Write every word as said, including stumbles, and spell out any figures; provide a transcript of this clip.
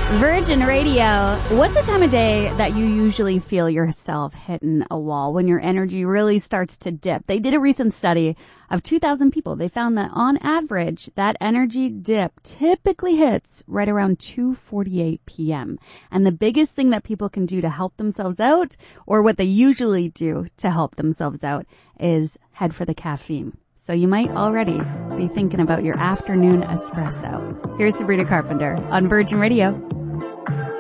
Virgin Radio. What's the time of day that you usually feel yourself hitting a wall, when your energy really starts to dip? They did a recent study of two thousand people. They found that on average, that energy dip typically hits right around two forty-eight p.m. And the biggest thing that people can do to help themselves out, or what they usually do to help themselves out, is head for the caffeine. So you might already be thinking about your afternoon espresso. Here's Sabrina Carpenter on Virgin Radio.